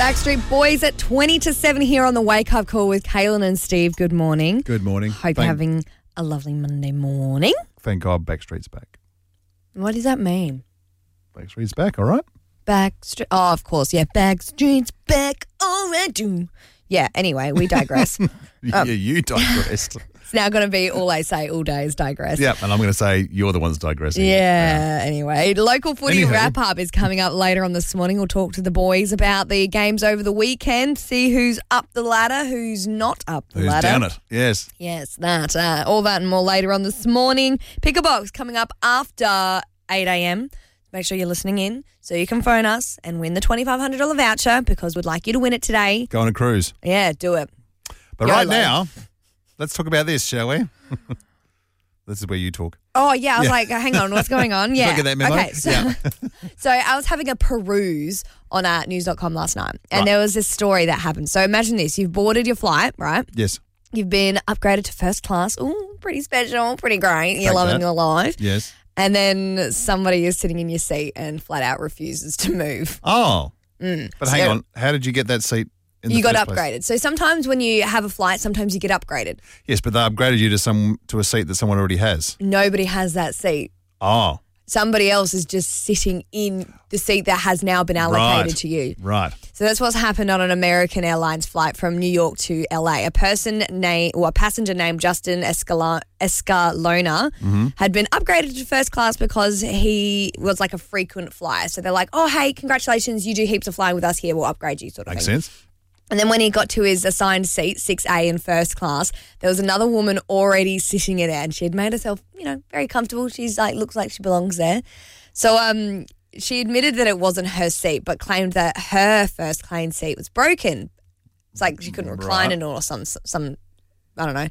Backstreet Boys at 20 to 7 here on the Wake Up Call with Kaylin and Steve. Good morning. Good morning. Hope you're having a lovely Monday morning. Thank God Backstreet's back. What does that mean? Backstreet's back, all right? Backstreet. Oh, of course. Yeah. Backstreet's back. All I do. Yeah. Anyway, we digress. You digressed. It's now going to be all I say all day is digress. Yeah, and I'm going to say you're the ones digressing. Yeah, anyway. Local footy wrap-up is coming up later on this morning. We'll talk to the boys about the games over the weekend, see who's up the ladder, who's not up the ladder. Who's down it, yes. Yes, that. All that and more later on this morning. Pick a box coming up after 8 a.m. Make sure you're listening in so you can phone us and win the $2,500 voucher because we'd like you to win it today. Go on a cruise. Yeah, do it. But right now, let's talk about this, shall we? This is where you talk. Oh, yeah. I was like, hang on, what's going on? Yeah. Look at that memo. Okay, so I was having a peruse on news.com last night and there was this story that happened. So imagine this. You've boarded your flight, right? Yes. You've been upgraded to first class. Ooh, pretty special, pretty great. You're loving your life. Yes. And then somebody is sitting in your seat and flat out refuses to move. Oh. But hang on. How did you get that seat? You got upgraded. So sometimes when you have a flight, sometimes you get upgraded. Yes, but they upgraded you to a seat that someone already has. Nobody has that seat. Oh. Somebody else is just sitting in the seat that has now been allocated to you. Right. So that's what's happened on an American Airlines flight from New York to LA. A passenger named Justin Escalona had been upgraded to first class because he was like a frequent flyer. So they're like, oh, hey, congratulations, you do heaps of flying with us here, we'll upgrade you sort of Makes thing. sense. And then when he got to his assigned seat, 6A in first class, there was another woman already sitting in there and she had made herself, very comfortable. She's like, looks like she belongs there. So she admitted that it wasn't her seat, but claimed that her first class seat was broken. It's like she couldn't recline it or some I don't know.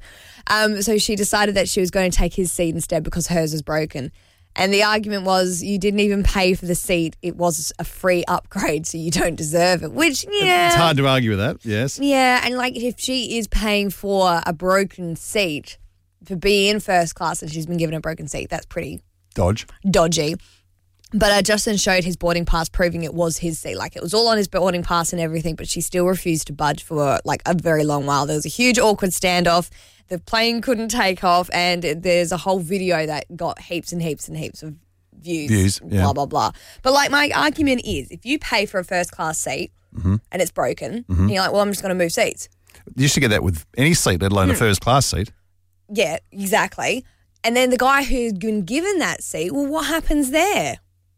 So she decided that she was going to take his seat instead because hers was broken. And the argument was you didn't even pay for the seat. It was a free upgrade, so you don't deserve it, which, yeah. It's hard to argue with that, yes. Yeah, and like if she is paying for a broken seat to be in first class and she's been given a broken seat, that's pretty dodgy. But Justin showed his boarding pass proving it was his seat. Like it was all on his boarding pass and everything, but she still refused to budge for like a very long while. There was a huge awkward standoff. The plane couldn't take off and there's a whole video that got heaps and heaps and heaps of views, blah, blah, blah. But like my argument is if you pay for a first class seat and it's broken and you're like, well, I'm just going to move seats. You should get that with any seat, let alone a first class seat. Yeah, exactly. And then the guy who's been given that seat, well, what happens there?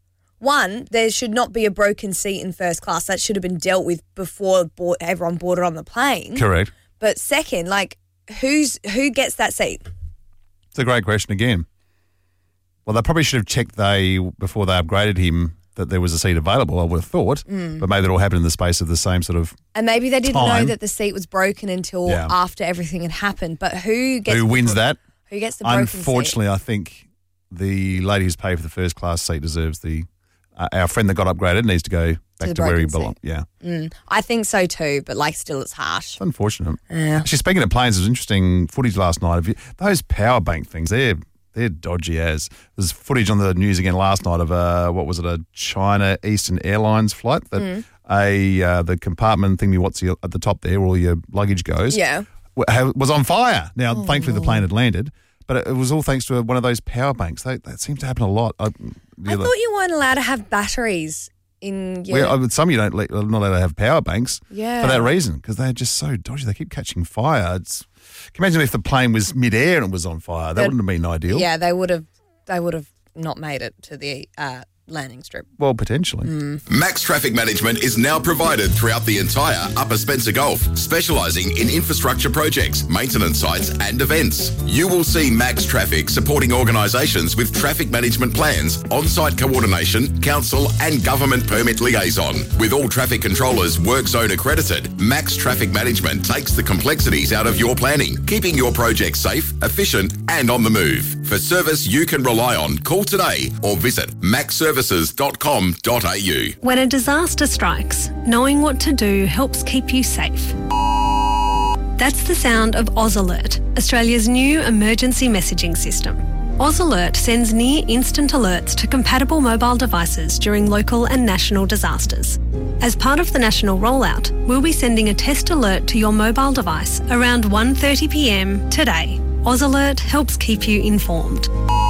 One, there should not be a broken seat in first class. That should have been dealt with before everyone boarded on the plane. Correct. But second, like, who gets that seat? It's a great question again. Well, they probably should have checked before they upgraded him that there was a seat available, I would have thought. But maybe it all happened in the space of the same sort of And maybe they didn't know that the seat was broken until after everything had happened. But who wins that? Who gets the broken seat? Unfortunately, I think the lady who's paid for the first class seat deserves our friend that got upgraded needs to go back to where he belongs. Yeah. I think so too, but like still it's harsh. It's unfortunate. Yeah. Actually, speaking of planes, it was interesting footage last night. Those power bank things, they're dodgy as. There's footage on the news again last night of a China Eastern Airlines flight that the compartment thing what's at the top there where all your luggage goes was on fire. Now, thankfully the plane had landed, but it was all thanks to one of those power banks. That seems to happen a lot. I thought you weren't allowed to have batteries in your... Well, some you don't, not allowed to have power banks for Yeah. that reason because they're just so dodgy. They keep catching fire. Can you imagine if the plane was mid-air and it was on fire? That wouldn't have been ideal. Yeah, they would have not made it to the landing strip. Well, potentially. Max Traffic Management is now provided throughout the entire Upper Spencer Gulf, specialising in infrastructure projects, maintenance sites and events. You will see Max Traffic supporting organisations with traffic management plans, on-site coordination, council and government permit liaison. With all traffic controllers work zone accredited, Max Traffic Management takes the complexities out of your planning, keeping your project safe, efficient and on the move. For service you can rely on, call today or visit maxservices.com.au. When a disaster strikes, knowing what to do helps keep you safe. That's the sound of Oz Alert, Australia's new emergency messaging system. Oz Alert sends near instant alerts to compatible mobile devices during local and national disasters. As part of the national rollout, we'll be sending a test alert to your mobile device around 1:30 p.m. today. Oz Alert helps keep you informed.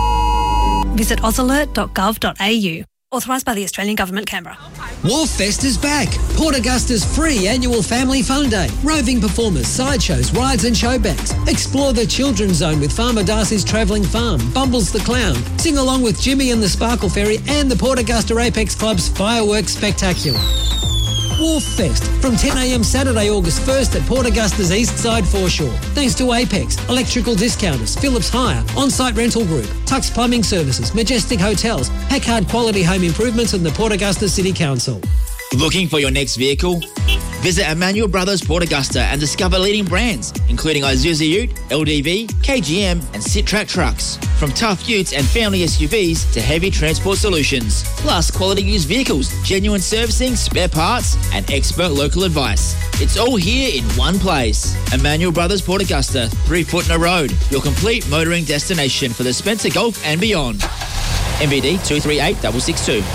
Visit ozalert.gov.au. Authorised by the Australian Government, Canberra. Wharffest is back. Port Augusta's free annual family fun day. Roving performers, sideshows, rides and show bags. Explore the children's zone with Farmer Darcy's Travelling Farm, Bumbles the Clown. Sing along with Jimmy and the Sparkle Ferry and the Port Augusta Apex Club's Fireworks Spectacular. Wharffest from 10 a.m. Saturday, August 1st at Port Augusta's East Side foreshore. Thanks to Apex, Electrical Discounters, Phillips Hire, On-Site Rental Group, Tux Plumbing Services, Majestic Hotels, Packard Quality Home Improvements and the Port Augusta City Council. Looking for your next vehicle? Visit Emmanuel Brothers Port Augusta and discover leading brands, including Isuzu Ute, LDV, KGM and Sittrack trucks. From tough utes and family SUVs to heavy transport solutions. Plus quality used vehicles, genuine servicing, spare parts and expert local advice. It's all here in one place. Emmanuel Brothers Port Augusta, 3 Footner Road, your complete motoring destination for the Spencer Gulf and beyond. MVD 238662.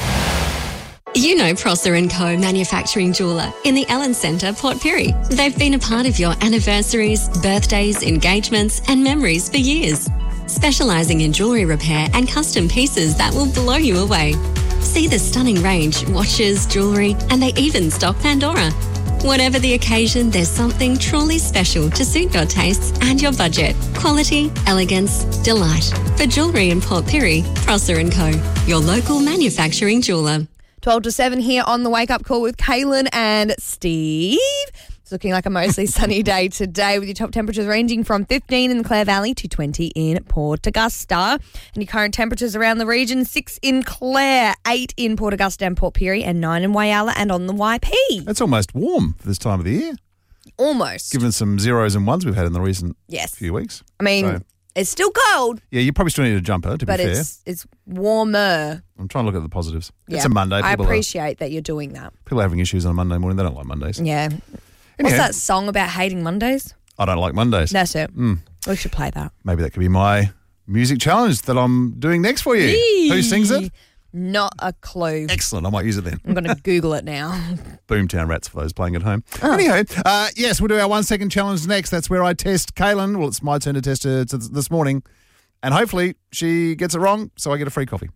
You know Prosser & Co. Manufacturing Jeweller in the Allen Centre, Port Pirie. They've been a part of your anniversaries, birthdays, engagements and memories for years. Specialising in jewellery repair and custom pieces that will blow you away. See the stunning range, watches, jewellery, and they even stock Pandora. Whatever the occasion, there's something truly special to suit your tastes and your budget. Quality, elegance, delight. For jewellery in Port Pirie, Prosser & Co. Your local manufacturing jeweller. 12 to 7 here on the Wake Up Call with Kaylin and Steve. It's looking like a mostly sunny day today with your top temperatures ranging from 15 in the Clare Valley to 20 in Port Augusta. And your current temperatures around the region, 6 in Clare, 8 in Port Augusta and Port Pirie, and 9 in Whyalla and on the YP. That's almost warm for this time of the year. Almost. Given some zeros and ones we've had in the recent few weeks. I mean, it's still cold. Yeah, you probably still need a jumper, to be fair. But it's warmer. I'm trying to look at the positives. Yeah. It's a Monday. I appreciate that you're doing that. People are having issues on a Monday morning. They don't like Mondays. Yeah. What's that song about hating Mondays? I don't like Mondays. That's it. We should play that. Maybe that could be my music challenge that I'm doing next for you. Eee. Who sings it? Not a clue. Excellent. I might use it then. I'm going to Google it now. Boomtown Rats for those playing at home. Anyhow, yes, we'll do our 1 second challenge next. That's where I test Kaylin. Well, it's my turn to test her this morning. And hopefully she gets it wrong, so I get a free coffee.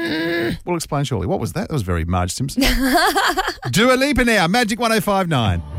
We'll explain shortly. What was that? That was very Marge Simpson. Dua Lipa now, Magic 105.9.